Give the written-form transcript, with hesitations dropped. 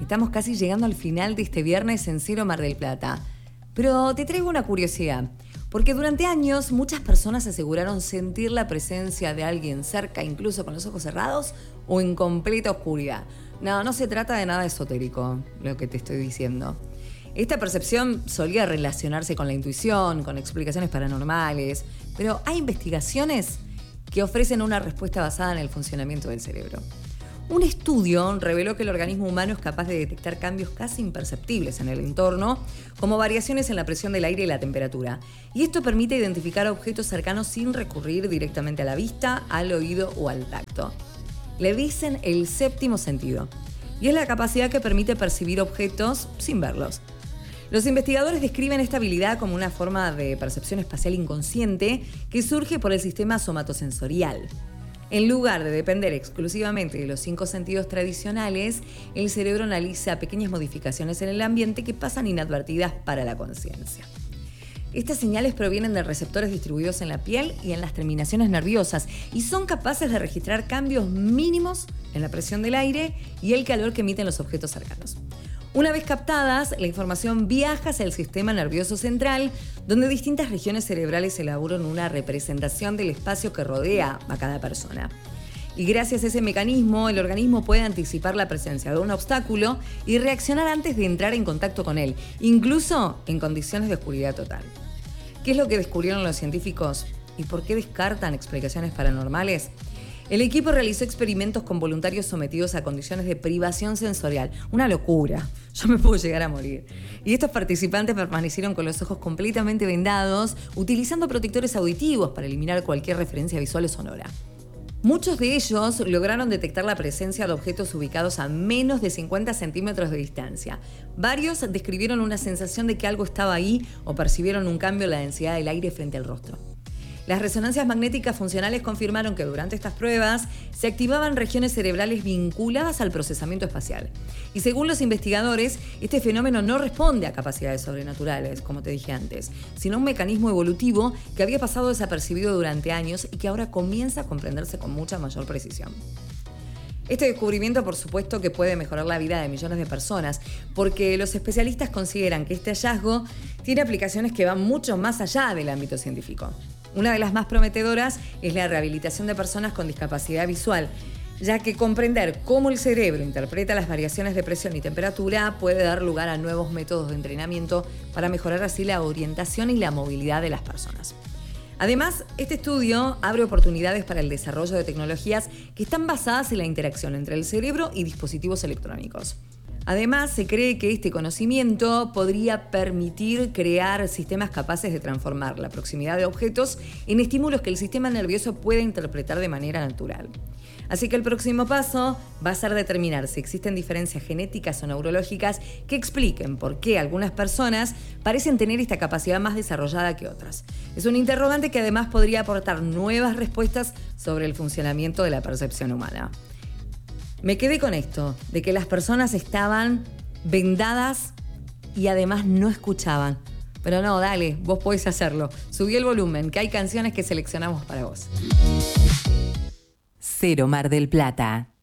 Estamos casi llegando al final de este viernes en Cero Mar del Plata. Pero te traigo una curiosidad, porque durante años muchas personas aseguraron sentir la presencia de alguien cerca, incluso con los ojos cerrados o en completa oscuridad. No se trata de nada esotérico, lo que te estoy diciendo. Esta percepción solía relacionarse con la intuición, con explicaciones paranormales, pero hay investigaciones que ofrecen una respuesta basada en el funcionamiento del cerebro. Un estudio reveló que el organismo humano es capaz de detectar cambios casi imperceptibles en el entorno, como variaciones en la presión del aire y la temperatura. Y esto permite identificar objetos cercanos sin recurrir directamente a la vista, al oído o al tacto. Le dicen el séptimo sentido, y es la capacidad que permite percibir objetos sin verlos. Los investigadores describen esta habilidad como una forma de percepción espacial inconsciente que surge por el sistema somatosensorial. En lugar de depender exclusivamente de los 5 sentidos tradicionales, el cerebro analiza pequeñas modificaciones en el ambiente que pasan inadvertidas para la conciencia. Estas señales provienen de receptores distribuidos en la piel y en las terminaciones nerviosas y son capaces de registrar cambios mínimos en la presión del aire y el calor que emiten los objetos cercanos. Una vez captadas, la información viaja hacia el sistema nervioso central, donde distintas regiones cerebrales elaboran una representación del espacio que rodea a cada persona. Y gracias a ese mecanismo, el organismo puede anticipar la presencia de un obstáculo y reaccionar antes de entrar en contacto con él, incluso en condiciones de oscuridad total. ¿Qué es lo que descubrieron los científicos? ¿Y por qué descartan explicaciones paranormales? El equipo realizó experimentos con voluntarios sometidos a condiciones de privación sensorial. Una locura. Yo me puedo llegar a morir. Y estos participantes permanecieron con los ojos completamente vendados, utilizando protectores auditivos para eliminar cualquier referencia visual o sonora. Muchos de ellos lograron detectar la presencia de objetos ubicados a menos de 50 centímetros de distancia. Varios describieron una sensación de que algo estaba ahí o percibieron un cambio en la densidad del aire frente al rostro. Las resonancias magnéticas funcionales confirmaron que durante estas pruebas se activaban regiones cerebrales vinculadas al procesamiento espacial. Y según los investigadores, este fenómeno no responde a capacidades sobrenaturales, como te dije antes, sino a un mecanismo evolutivo que había pasado desapercibido durante años y que ahora comienza a comprenderse con mucha mayor precisión. Este descubrimiento, por supuesto, que puede mejorar la vida de millones de personas, porque los especialistas consideran que este hallazgo tiene aplicaciones que van mucho más allá del ámbito científico. Una de las más prometedoras es la rehabilitación de personas con discapacidad visual, ya que comprender cómo el cerebro interpreta las variaciones de presión y temperatura puede dar lugar a nuevos métodos de entrenamiento para mejorar así la orientación y la movilidad de las personas. Además, este estudio abre oportunidades para el desarrollo de tecnologías que están basadas en la interacción entre el cerebro y dispositivos electrónicos. Además, se cree que este conocimiento podría permitir crear sistemas capaces de transformar la proximidad de objetos en estímulos que el sistema nervioso pueda interpretar de manera natural. Así que el próximo paso va a ser determinar si existen diferencias genéticas o neurológicas que expliquen por qué algunas personas parecen tener esta capacidad más desarrollada que otras. Es un interrogante que además podría aportar nuevas respuestas sobre el funcionamiento de la percepción humana. Me quedé con esto, de que las personas estaban vendadas y además no escuchaban. Pero no, dale, vos podés hacerlo. Subí el volumen, que hay canciones que seleccionamos para vos. Cero Mar del Plata.